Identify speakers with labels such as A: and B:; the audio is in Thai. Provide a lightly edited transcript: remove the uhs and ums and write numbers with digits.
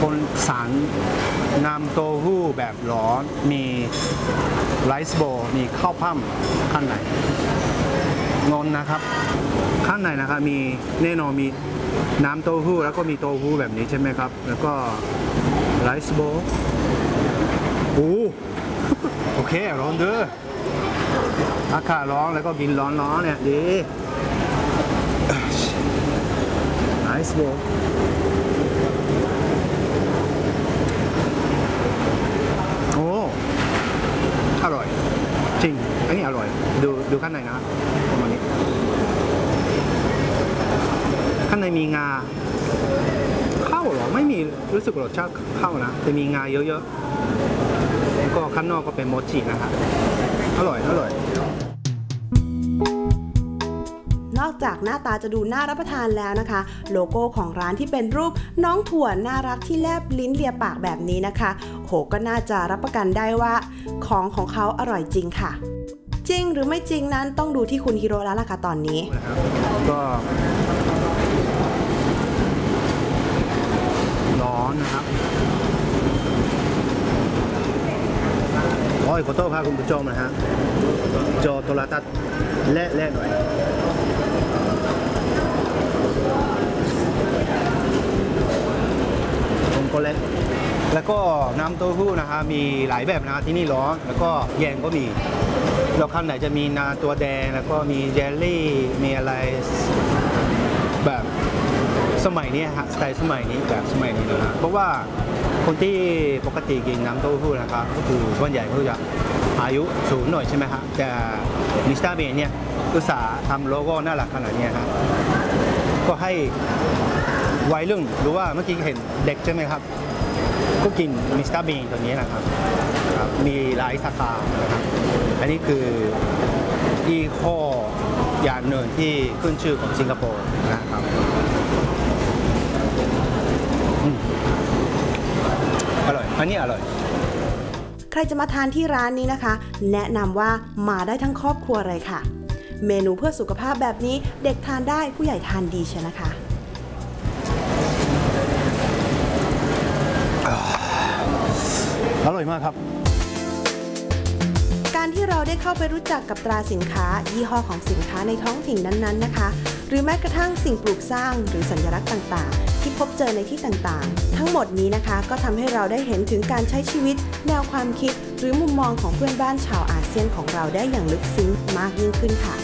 A: คนสารน้ำเต้าหู้แบบร้อนมีไรซ์โบว์มีข้าวปั้มข้างในงอนนะครับข้างในนะครับมีแน่นอนมีน้ำเต้าหู้แล้วก็มีเต้าหู้แบบนี้ใช่ไหมครับแล้วก็ไรซ์โบว์โอเคร้อนเด้ออากาศร้อนแล้วก็กินร้อนๆเนี่ยดีไรซ์โบว์อร่อยจริงอันนี้อร่อยดูข้างในนะประมาณนี้ข้างในมีงาข้าวหรอไม่มีรู้สึกรสชาติข้าวนะแต่มีงาเยอะๆแล้วก็ข้างนอกก็เป็นโมจินะฮะอร่อย
B: นอกจากหน้าตาจะดูน่ารับประทานแล้วนะคะโลโก้ของร้านที่เป็นรูปน้องถั่วน่ารักที่แลบลิ้นเลียปากแบบนี้นะคะโหก็น่าจะรับประกันได้ว่าของเขาอร่อยจริงค่ะจริงหรือไม่จริงนั้นต้องดูที่คุณฮิโร่แล้วล่ะค่ะตอนนี้
A: ก็ร้อนนะครับขอโทษครับคุณผู้ชมนะฮะจอโทรทัศน์เละหน่อยก็เล็กแล้วก็น้ำเต้าหู้นะคะมีหลายแบบนะที่นี่ร้อนแล้วก็เย็นก็มีแล้วข้างไหนจะมีนาตัวแดงแล้วก็มีเจลลี่มีอะไรแบบสมัยนี้ฮะสไตล์สมัยนี้แบบสมัยนี้นะฮะเพราะว่าคนที่ปกติกินน้ำเต้าหู้นะครับก็คือส่วนใหญ่เขาจะอายุสูงหน่อยใช่ไหมฮะแต่มิสเตอร์เบนเนี่ยอุตสาห์ทำโลโก้น่ารักขนาดนี้ฮะก็ให้วัยรุ่นหรือว่าเมื่อกี้เห็นเด็กใช่ไหมครับก็กินมิสเตอร์บีนตัวนี้นะครับมีหลายสาขานะครับอันนี้คือที่ข้ออย่างหนึ่งที่ขึ้นชื่อของสิงคโปร์นะครับอร่อยอันนี้อร่อย
B: ใครจะมาทานที่ร้านนี้นะคะแนะนำว่ามาได้ทั้งครอบครัวเลยค่ะเมนูเพื่อสุขภาพแบบนี้เด็กทานได้ผู้ใหญ่ทานดีใช่นะคะ
A: อร่อยมากครับ
B: การที่เราได้เข้าไปรู้จักกับตราสินค้ายี่ห้อของสินค้าในท้องถิ่นนั้นๆนะคะหรือแม้กระทั่งสิ่งปลูกสร้างหรือสัญลักษณ์ต่างๆที่พบเจอในที่ต่างๆทั้งหมดนี้นะคะก็ทำให้เราได้เห็นถึงการใช้ชีวิตแนวความคิดหรือมุมมองของเพื่อนบ้านชาวอาเซียนของเราได้อย่างลึกซึ้งมากยิ่งขึ้นค่ะ